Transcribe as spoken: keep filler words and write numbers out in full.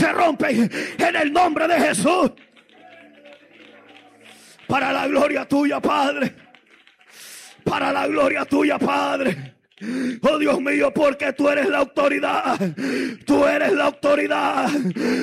se rompen en el nombre de Jesús. Para la gloria tuya, Padre. Para la gloria tuya, Padre. Oh Dios mío, porque tú eres la autoridad. Tú eres la autoridad.